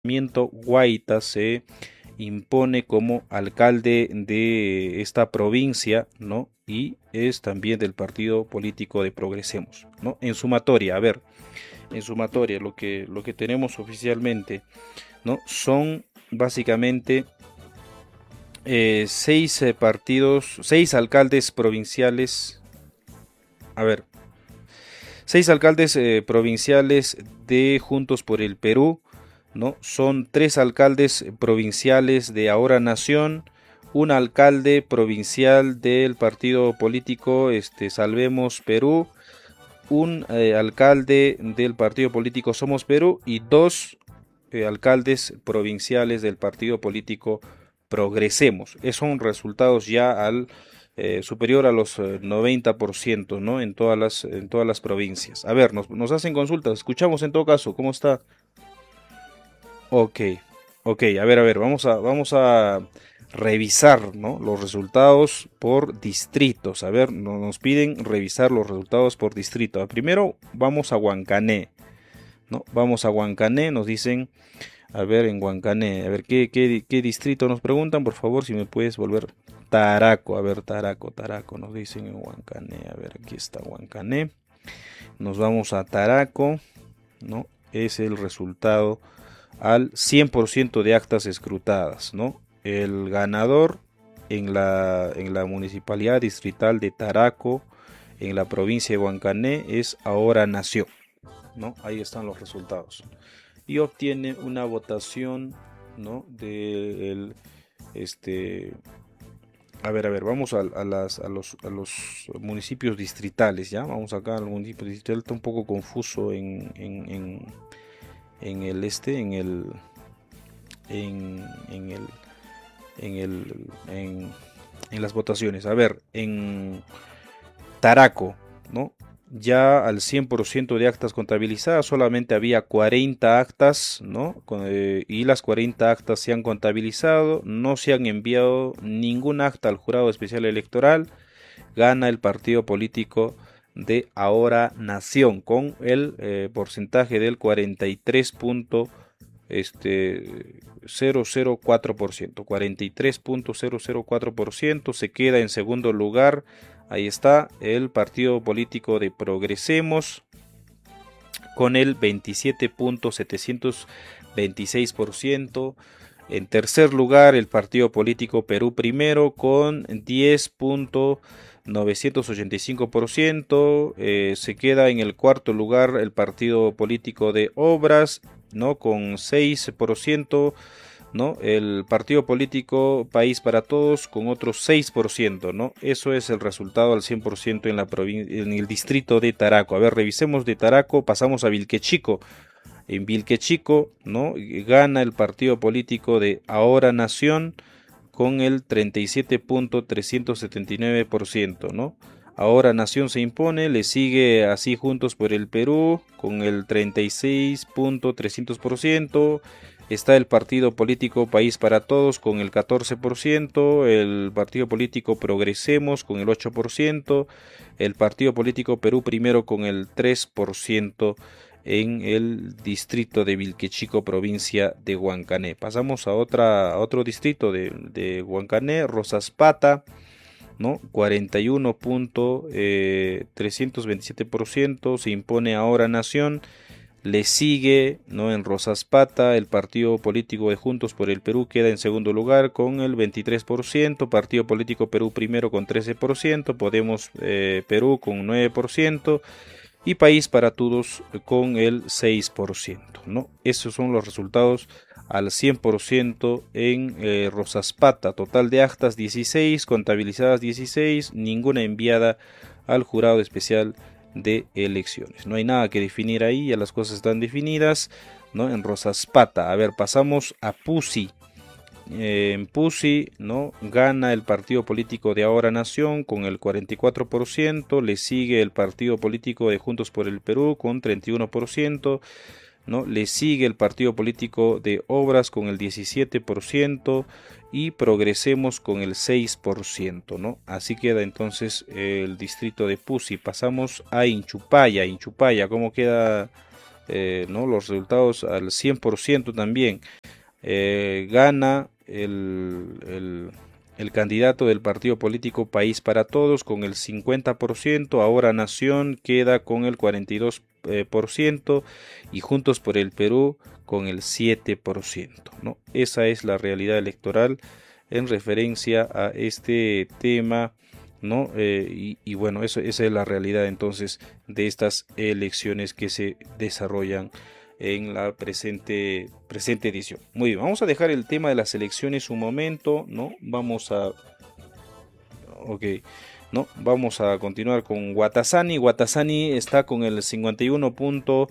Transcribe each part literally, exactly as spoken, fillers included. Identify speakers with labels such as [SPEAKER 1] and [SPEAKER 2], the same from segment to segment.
[SPEAKER 1] Guaita se impone como alcalde de esta provincia, ¿no? Y es también del partido político de Progresemos, ¿no? En sumatoria, a ver, en sumatoria, lo que, lo que tenemos oficialmente, ¿no? Son básicamente eh, seis eh, partidos, seis alcaldes provinciales, a ver, seis alcaldes eh, provinciales de Juntos por el Perú, ¿no? Son tres alcaldes provinciales de Ahora Nación, un alcalde provincial del partido político este, Salvemos Perú, un eh, alcalde del partido político Somos Perú y dos eh, alcaldes provinciales del partido político Progresemos. Esos son resultados ya al eh, superior a los eh, noventa por ciento, ¿no? En todas las, en todas las provincias. A ver, nos, nos hacen consultas, escuchamos en todo caso, ¿cómo está? Ok, ok, a ver, a ver, vamos a, vamos a revisar, ¿no? Los resultados por distritos. A ver, no- nos piden revisar los resultados por distrito. Primero vamos a Huancané, ¿no? Vamos a Huancané, nos dicen, a ver, en Huancané, a ver, ¿qué, qué, qué distrito nos preguntan? Por favor, si me puedes volver. Taraco, a ver, Taraco, Taraco, nos dicen en Huancané. A ver, aquí está Huancané. Nos vamos a Taraco, ¿no? Es el resultado al cien por ciento de actas escrutadas, ¿no? El ganador en la, en la municipalidad distrital de Taraco, en la provincia de Huancané, es Ahora Nación, ¿no? Ahí están los resultados. Y obtiene una votación, ¿no? De el, este, a ver, a ver, vamos a, a las, a, los, a los municipios distritales, ¿ya? Vamos acá al municipio distrital, está un poco confuso en, en, en, en el este, en el, en, en el, en el, en, en las votaciones. A ver, en Taraco, ¿no? Ya al cien por ciento de actas contabilizadas, solamente había cuarenta actas, ¿no? Con, eh, y las cuarenta actas se han contabilizado, no se han enviado ningún acta al jurado especial electoral. Gana el partido político de Ahora Nación con el eh, porcentaje del cuarenta y tres punto este, cero cero cuatro por ciento, cuarenta y tres punto cero cero cuatro por ciento. Se queda en segundo lugar, ahí está, el partido político de Progresemos con el veintisiete punto setecientos veintiséis por ciento. En tercer lugar, el partido político Perú Primero con diez punto novecientos ochenta y cinco por ciento. Eh, se queda en el cuarto lugar el partido político de Obras, ¿no? Con seis por ciento, ¿no? El partido político País para Todos con otro seis por ciento, ¿no? Eso es el resultado al cien por ciento en la en el distrito de Taraco. A ver, revisemos de Taraco, pasamos a Vilquechico. En Vilquechico, ¿no? Gana el partido político de Ahora Nación con el treinta y siete punto trescientos setenta y nueve por ciento, ¿no? Ahora Nación se impone, le sigue así Juntos por el Perú con el treinta y seis punto trescientos por ciento. Está el partido político País para Todos con el catorce por ciento, el partido político Progresemos con el ocho por ciento, el partido político Perú Primero con el tres por ciento en el distrito de Vilquechico, provincia de Huancané. Pasamos a, otra, a otro distrito de, de Huancané, Rosaspata, ¿no? cuarenta y uno punto trescientos veintisiete por ciento, se impone Ahora Nación. Le sigue, ¿no? En Rosaspata, el partido político de Juntos por el Perú queda en segundo lugar con el veintitrés por ciento, partido político Perú Primero con trece por ciento, Podemos eh, Perú con nueve por ciento y País para Todos con el seis por ciento, ¿no? Esos son los resultados al cien por ciento en eh, Rosaspata. Total de actas dieciséis, contabilizadas dieciséis, ninguna enviada al jurado especial de elecciones. No hay nada que definir ahí, ya las cosas están definidas, ¿no? En Rosaspata. A ver, pasamos a Pusi. Eh, en Pusi, ¿no? Gana el partido político de Ahora Nación con el cuarenta y cuatro por ciento, le sigue el partido político de Juntos por el Perú con treinta y uno por ciento, ¿no? Le sigue el partido político de Obras con el diecisiete por ciento y Progresemos con el seis por ciento, ¿no? Así queda entonces el distrito de Pusi. Pasamos a Inchupaya. Inchupaya, ¿cómo queda eh, ¿no? Los resultados al cien por ciento también. Eh, gana el, el, el candidato del partido político País para Todos con el cincuenta por ciento, ahora Nación queda con el cuarenta y dos por ciento y Juntos por el Perú con el siete por ciento, ¿no? Esa es la realidad electoral en referencia a este tema, ¿no? Eh, y, y bueno, eso, esa es la realidad entonces de estas elecciones que se desarrollan en la presente, presente edición. Muy bien, vamos a dejar el tema de las elecciones un momento, ¿no? Vamos a... Ok, ¿no? Vamos a continuar con Guatazani. Guatazani está con el cincuenta y uno punto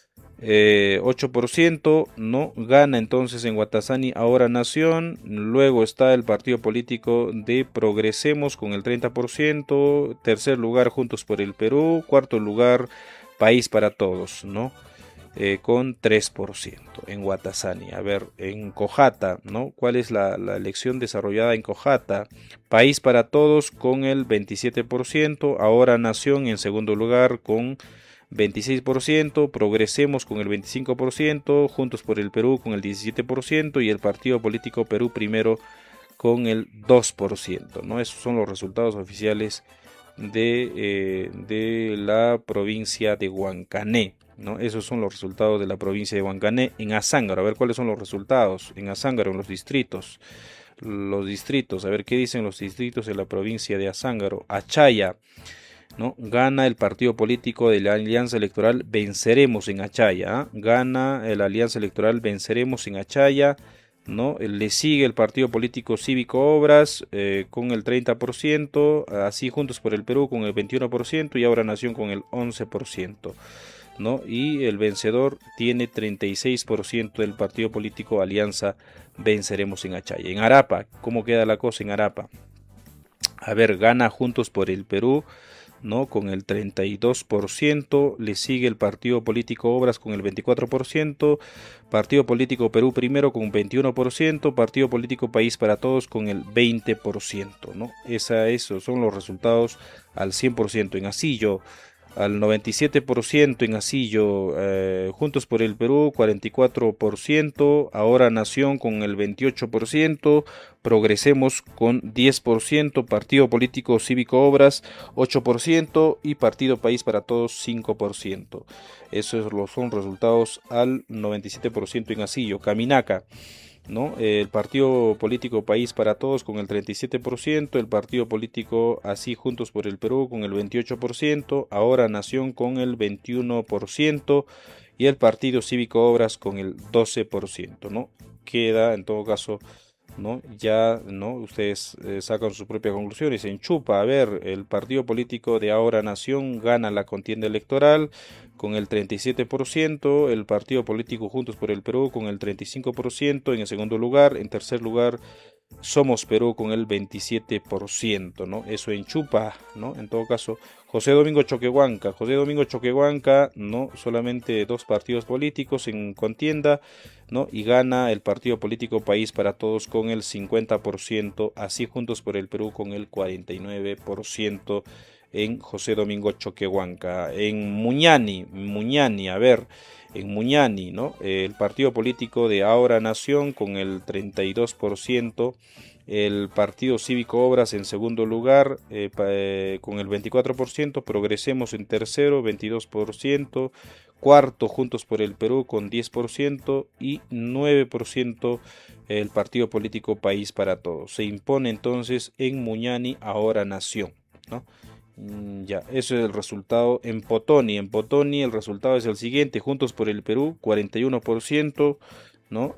[SPEAKER 1] ocho por ciento, ¿no? Gana entonces en Guatazani ahora Nación. Luego está el partido político de Progresemos con el treinta por ciento. Tercer lugar Juntos por el Perú. Cuarto lugar País para Todos, ¿no? Eh, con tres por ciento en Guatazani. A ver, en Cojata, ¿no? ¿Cuál es la, la elección desarrollada en Cojata? País para Todos con el veintisiete por ciento, ahora Nación en segundo lugar con veintiséis por ciento, Progresemos con el veinticinco por ciento, Juntos por el Perú con el diecisiete por ciento y el Partido Político Perú Primero con el dos por ciento, ¿no? Esos son los resultados oficiales de, eh, de la provincia de Huancané, ¿no? Esos son los resultados de la provincia de Huancané. En Azángaro, a ver cuáles son los resultados. En Azángaro, en los distritos. Los distritos, a ver qué dicen los distritos de la provincia de Azángaro. Achaya, ¿no? Gana el partido político de la Alianza Electoral Venceremos en Achaya. ¿eh? Gana la Alianza Electoral Venceremos en Achaya, ¿no? Le sigue el partido político Cívico Obras eh, con el treinta por ciento, así Juntos por el Perú con el veintiuno por ciento y ahora Nación con el once por ciento, ¿no? Y el vencedor tiene treinta y seis por ciento del partido político Alianza Venceremos en Achaya. En Arapa, ¿cómo queda la cosa en Arapa? A ver, gana Juntos por el Perú, ¿no? Con el treinta y dos por ciento, le sigue el partido político Obras con el veinticuatro por ciento, partido político Perú Primero con veintiuno por ciento, partido político País para Todos con el veinte por ciento, ¿no? Esa, esos son los resultados al cien por ciento. En Asillo, al noventa y siete por ciento en Asillo, eh, Juntos por el Perú cuarenta y cuatro por ciento, ahora Nación con el veintiocho por ciento, Progresemos con diez por ciento, Partido Político Cívico Obras ocho por ciento y Partido País para Todos cinco por ciento. Esos son resultados al noventa y siete por ciento en Asillo. Caminaca, ¿no? El partido político País para Todos con el treinta y siete por ciento, el partido político Así Juntos por el Perú con el veintiocho por ciento, ahora Nación con el veintiuno por ciento y el partido Cívico Obras con el doce por ciento, ¿no? Queda en todo caso, ¿no? Ya, ¿no? Ustedes eh, sacan sus propias conclusiones. En Chupa, a ver, el partido político de Ahora Nación gana la contienda electoral con el treinta y siete por ciento, el partido político Juntos por el Perú con el treinta y cinco por ciento en el segundo lugar, en tercer lugar Somos Perú con el veintisiete por ciento, ¿no? Eso en Chupa, ¿no? En todo caso, José Domingo Choquehuanca, José Domingo Choquehuanca, ¿no? Solamente dos partidos políticos en contienda, ¿no? Y gana el partido político País para Todos con el cincuenta por ciento, así Juntos por el Perú con el cuarenta y nueve por ciento en José Domingo Choquehuanca. En Muñani, Muñani, a ver, en Muñani, ¿no? El partido político de Ahora Nación con el treinta y dos por ciento, el partido Cívico Obras en segundo lugar eh, eh, con el veinticuatro por ciento, Progresemos en tercero, veintidós por ciento, cuarto Juntos por el Perú con diez por ciento y nueve por ciento el partido político País para Todos. Se impone entonces en Muñani Ahora Nación, ¿no? Ya, eso es el resultado en Potoni. En Potoni el resultado es el siguiente: Juntos por el Perú, cuarenta y uno por ciento, ¿no?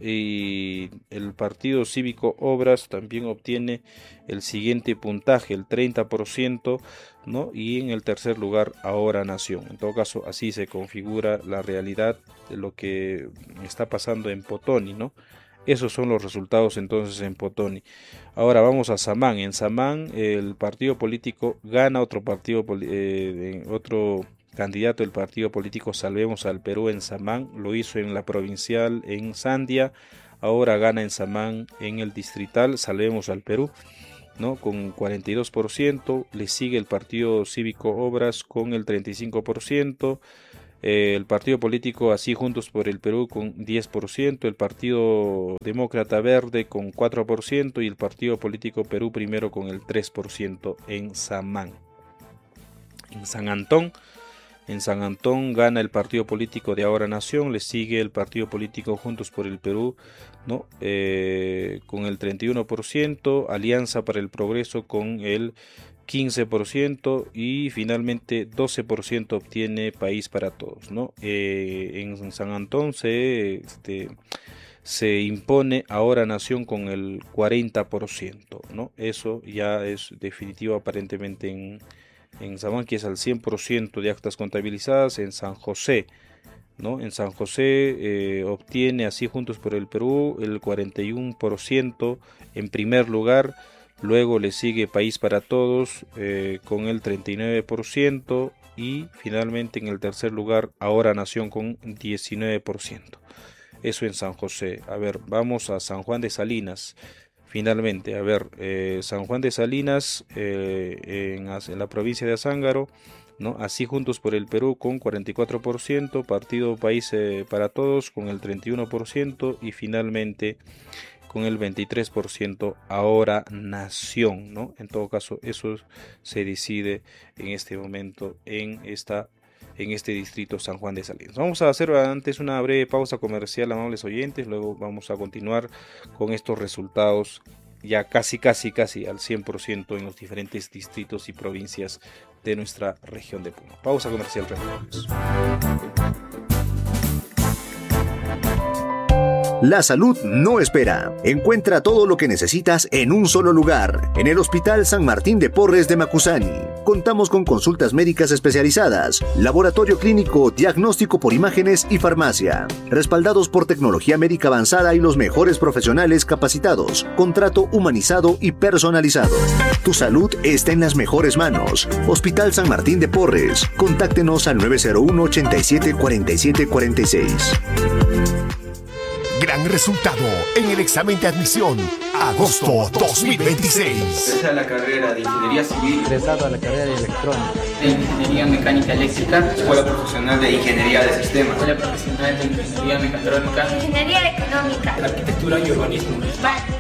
[SPEAKER 1] Y el Partido Cívico Obras también obtiene el siguiente puntaje, el treinta por ciento, ¿no? Y en el tercer lugar, Ahora Nación. En todo caso, así se configura la realidad de lo que está pasando en Potoni, ¿no? Esos son los resultados entonces en Potoni. Ahora vamos a Samán. En Samán el partido político gana otro partido, eh, otro candidato del partido político Salvemos al Perú en Samán. Lo hizo en la provincial en Sandia. Ahora gana en Samán en el distrital Salvemos al Perú, ¿no? Con cuarenta y dos por ciento. Le sigue el partido Cívico Obras con el treinta y cinco por ciento. eh, el partido político Así Juntos por el Perú con diez por ciento, el Partido Demócrata Verde con cuatro por ciento y el Partido Político Perú Primero con el tres por ciento en Samán. En San Antón, en San Antón gana el partido político de Ahora Nación, le sigue el partido político Juntos por el Perú, ¿no? Eh, con el treinta y uno por ciento, Alianza para el Progreso con el quince por ciento y finalmente doce por ciento obtiene País para Todos, ¿no? Eh, en San Antón se, este, se impone Ahora Nación con el cuarenta por ciento, ¿no? Eso ya es definitivo aparentemente en En Samán, que es al cien por ciento de actas contabilizadas. En San José, ¿no? En San José eh, obtiene Así Juntos por el Perú el cuarenta y uno por ciento en primer lugar, luego le sigue País para Todos eh, con el treinta y nueve por ciento y finalmente en el tercer lugar Ahora Nación con diecinueve por ciento. Eso en San José. A ver, vamos a San Juan de Salinas. Finalmente, a ver, eh, San Juan de Salinas, eh, en, en la provincia de Azángaro, ¿no? Así Juntos por el Perú con cuarenta y cuatro por ciento, Partido País eh, para Todos con el treinta y uno por ciento y finalmente con el veintitrés por ciento Ahora Nación, ¿no? En todo caso, eso se decide en este momento en esta en este distrito San Juan de Salinas. Vamos a hacer antes una breve pausa comercial, amables oyentes, luego vamos a continuar con estos resultados ya casi, casi, casi al cien por ciento en los diferentes distritos y provincias de nuestra región de Puno. Pausa comercial, retornamos.
[SPEAKER 2] La salud no espera. Encuentra todo lo que necesitas en un solo lugar. En el Hospital San Martín de Porres de Macusani. Contamos con consultas médicas especializadas, laboratorio clínico, diagnóstico por imágenes y farmacia. Respaldados por tecnología médica avanzada y los mejores profesionales capacitados. Contrato humanizado y personalizado. Tu salud está en las mejores manos. Hospital San Martín de Porres. Contáctenos al nueve cero uno, ochenta y siete, cuarenta y siete cuarenta y seis.
[SPEAKER 3] Gran resultado en el examen de admisión, agosto dos mil veintiséis.
[SPEAKER 4] Ingresé a la carrera de Ingeniería Civil.
[SPEAKER 5] Ingresado a la carrera de Electrónica.
[SPEAKER 4] De Ingeniería Mecánica Eléctrica. Escuela Profesional de Ingeniería de Sistemas. Escuela Profesional de Ingeniería Mecatrónica.
[SPEAKER 6] Ingeniería Económica.
[SPEAKER 4] Arquitectura y Urbanismo.